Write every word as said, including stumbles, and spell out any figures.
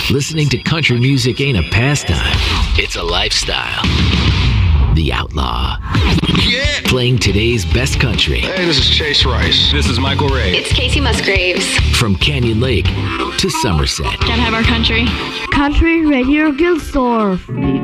Listening to country music ain't a pastime, it's a lifestyle. The Outlaw. Yeah! Playing today's best country. Hey, this is Chase Rice. This is Michael Ray. It's Casey Musgraves. From Canyon Lake to Somerset. Gotta have our country. Country Radio Gilsdorf.